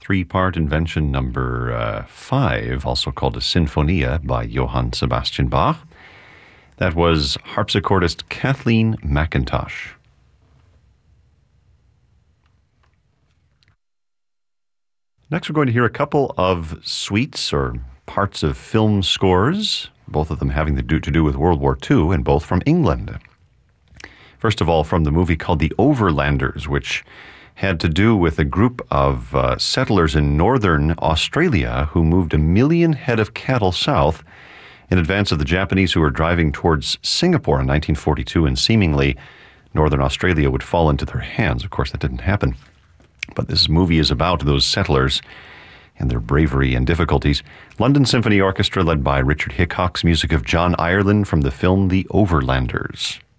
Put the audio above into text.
Three-part invention number 5, also called a Sinfonia by Johann Sebastian Bach. That was harpsichordist Kathleen McIntosh. Next, we're going to hear a couple of suites or parts of film scores, both of them having to do with World War II, and both from England. First of all, from the movie called The Overlanders, which had to do with a group of settlers in northern Australia who moved 1 million head of cattle south in advance of the Japanese who were driving towards Singapore in 1942, and seemingly northern Australia would fall into their hands. Of course, that didn't happen. But this movie is about those settlers and their bravery and difficulties. London Symphony Orchestra, led by Richard Hickok's music of John Ireland from the film The Overlanders.